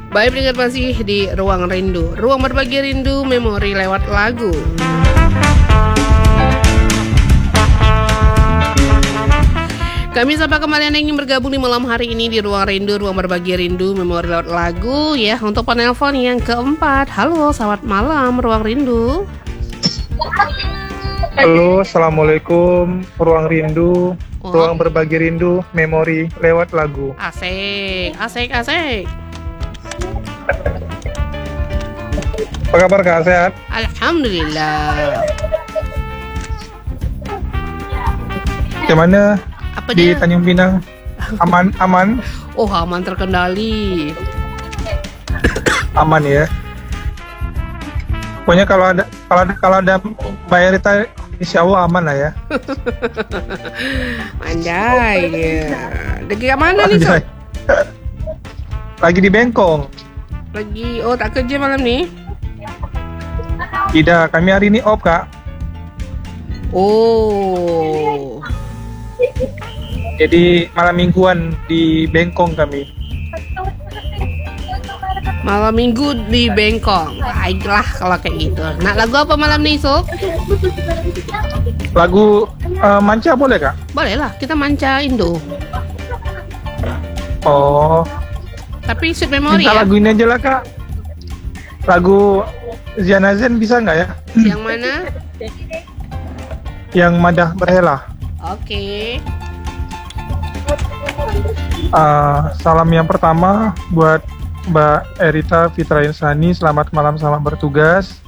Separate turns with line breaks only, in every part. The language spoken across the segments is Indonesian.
Baik pendengar, masih di Ruang Rindu, ruang berbagi rindu memori lewat lagu. Kami sapa kembali Anda yang ingin bergabung di malam hari ini di Ruang Rindu, ruang berbagi rindu memori lewat lagu ya. Untuk penelpon yang keempat, halo selamat malam Ruang Rindu.
Halo, assalamualaikum Ruang Rindu, ruang berbagi rindu memori lewat lagu.
Asik.
Apa kabar Kak, sehat?
Alhamdulillah.
Gimana
Apa
di
dia?
Tanjung Pinang? Aman?
Oh, aman terkendali.
Aman ya. Pokoknya kalau ada bayar itu insya Allah aman lah ya.
Anjay ya. Lagi mana nih Sob?
Lagi di Bengkong.
Lagi, tak kerja malam nih?
Tidak, kami hari ini off Kak.
Oh.
Jadi malam mingguan di Bengkong kami.
Malam minggu di Bengkong. Baiklah kalau kayak gitu. Nah, lagu apa malam nih Sob?
Lagu manca boleh Kak?
Boleh lah, kita manca Indo.
Oh,
Tapi sweet memory
minta
ya.
lagu ini aja lah Kak. Lagu Ziana Zen bisa nggak ya?
Yang mana?
Yang Madah Berhela.
Oke.
Salam yang pertama buat Mbak Erita Fitra Insani, selamat malam, selamat bertugas.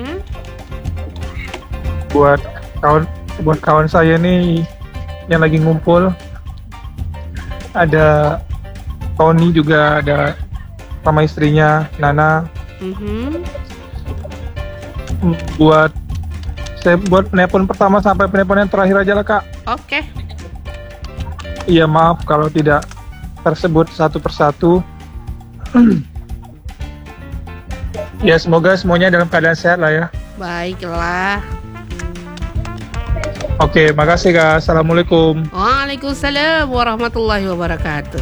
Buat kawan saya nih yang lagi ngumpul, ada Tony juga, ada sama istrinya Nana. Buat penelpon pertama sampai penelpon yang terakhir aja lah Kak.
Oke.
Iya, maaf kalau tidak tersebut satu persatu. Ya, semoga semuanya dalam keadaan sehat lah ya.
Baiklah.
Oke, makasih Kak. Assalamualaikum.
Waalaikumsalam warahmatullahi wabarakatuh.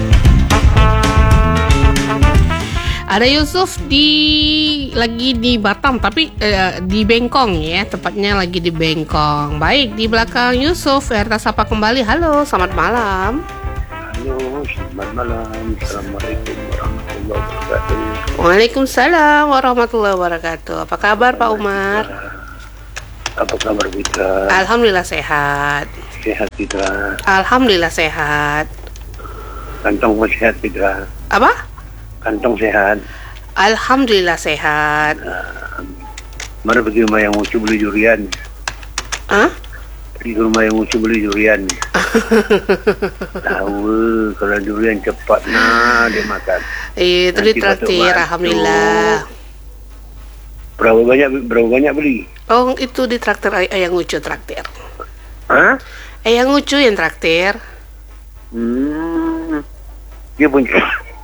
Ada Yusuf lagi di Batam, tapi di Bengkong ya, tepatnya lagi di Bengkong. Baik, di belakang Yusuf, Erta sapa kembali. Halo, selamat malam.
Halo, selamat malam. Assalamualaikum warahmatullahi wabarakatuh.
Waalaikumsalam warahmatullahi wabarakatuh. Apa kabar Pak Umar?
Apa kabar Fitra?
Alhamdulillah sehat.
Sehat Fitra.
Alhamdulillah sehat.
Kantong pun sehat Fitra.
Apa?
Kantong sehat.
Alhamdulillah sehat.
Mari pergi rumah yang lucu beli durian.
Hah?
Pergi ke rumah yang lucu beli durian. Tahu kalau durian cepat dia makan.
Itu
Nanti
ditraktir,
batuk-batuk.
alhamdulillah.
Berapa banyak beli?
Oh, itu ditraktir Ayang Ucu traktir.
Hah?
Ayang Ucu yang traktir.
Dia punya.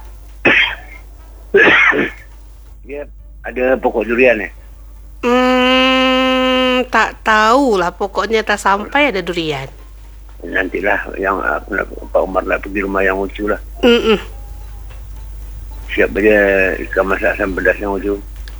Dia ada pokok durian ya?
Tak tahu lah, pokoknya tak sampai ada durian.
Nantilah yang Pak Umar nak pergi rumah yang lucu lah. Siap aja ikan masak asam pedas yang lucu.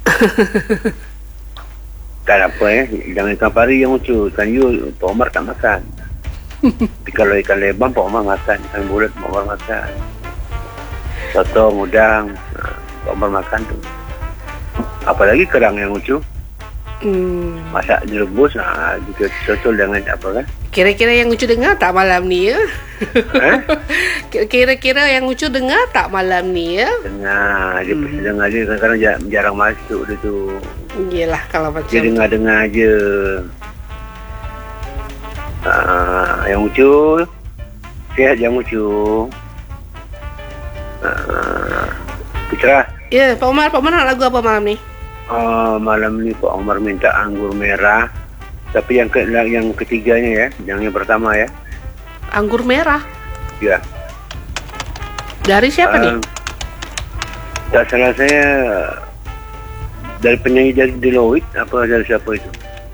Tak apa jangan ikan pari yang lucu. Ikan yu Pak Umar tak makan. Tapi kalau ikan lebam Pak Umar makan. Ikan bulat Pak Umar makan. Soto, udang Pak Umar makan tuh. Apalagi kerang yang lucu. Masak direbus, juga cocol dengan apa kan?
Kira-kira yang Ucu dengar tak malam ni ya? Kira-kira yang Ucu dengar tak malam ni ya?
Dengar, dia pasti dengar dia. Kadang-kadang jarang masuk dia tu.
Yelah kalau macam
Dia dengar-dengar je. Yang lucu, sehat yang lucu. Putra.
Ya, Pak Umar nak lagu apa malam ni?
Malam ni Pak Umar minta anggur merah. Tapi yang ketiganya ya, yang pertama ya.
Anggur merah.
Ya.
Dari siapa nih?
Tak salah saya dari penyanyi dari Deloitte apa dari siapa itu?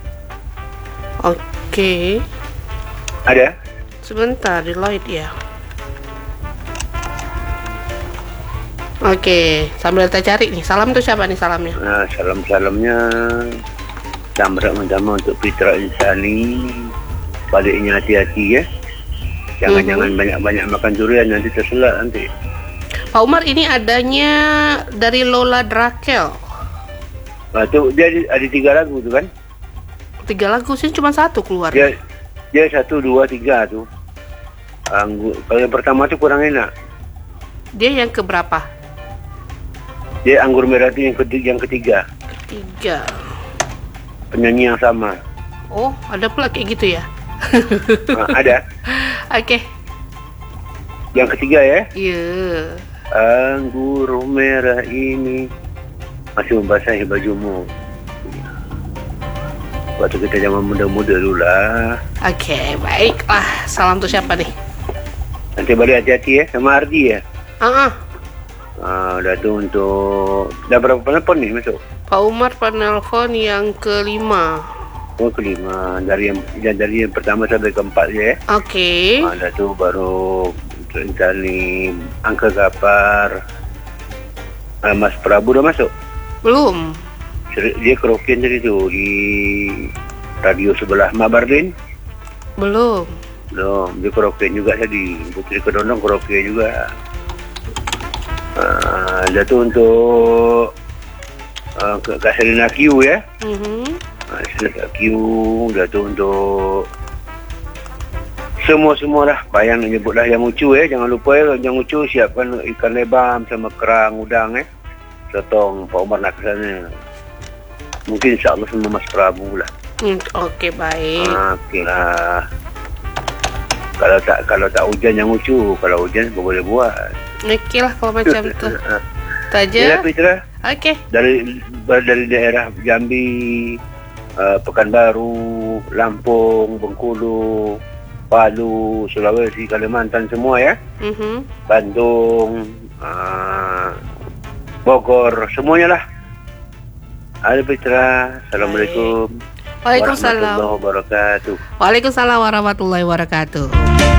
Oke.
Ada?
Sebentar, Deloitte ya. Oke, sambil kita cari nih. Salam tuh siapa nih salamnya?
Nah, salam-salamnya pertama untuk Fitra Insani. Baliknya hati-hati ya. Jangan banyak-banyak makan durian, nanti terselak nanti.
Pak Umar, ini adanya dari Lola Drakel.
Nah, tu dia ada 3 lagu tu kan?
3 lagu sih, cuma 1 keluar.
Dia 1, 2, 3 tu. Kalau yang pertama tu kurang enak.
Dia yang keberapa?
Dia Anggur Merah tu yang ketiga.
3.
Penyanyi yang sama.
Oh, ada pula kayak gitu ya?
Ada.
Oke.
Yang ketiga ya.
Iya.
Anggur merah ini masih membasahi bajumu. Waktu kita zaman muda-muda dulu lah.
Oke, baiklah. Salam tuh siapa nih?
Nanti balik hati-hati ya sama Ardi ya. Udah tu untuk... Dah berapa penelpon nih masuk?
Pak Umar penelpon yang kelima.
Oh, kelima. Dari yang pertama sampai keempat ya.
Oke.
Dah tu baru Insani, Angka Gapar, Mas Prabu dah masuk?
Belum.
Dia kerokian tadi tu di radio sebelah Mak Bardin?
Belum.
Dia kerokian juga tadi. Putri Kedondong kerokian juga. Dah tu untuk Kak Selina Q ya. Selina Q. Dah tu untuk semua lah. Bayang nak nyebut lah yang ucu Jangan lupa yang ucu siapkan ikan lebam sama kerang udang Sotong Pak Umar nak ke sana. Mungkin insyaAllah sama Mas Prabu lah.
Oke, baik.
Okey lah. Kalau tak hujan yang ucu. Kalau hujan boleh buat.
Oke lah kalau macam tu. Itu aja.
Ya Fitra.
Oke.
Dari daerah Jambi, Pekanbaru, Lampung, Bengkulu, Palu, Sulawesi, Kalimantan semua ya. Bandung, Bogor, semuanya lah. Halo Fitra, Assalamualaikum.
Waalaikumsalam.
Warahmatullahi wabarakatuh.
Waalaikumsalam warahmatullahi wabarakatuh.